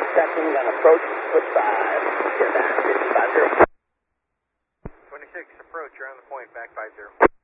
checking on approach, switch 5, get back, 5-0. 26, approach, you're on the point, back 50.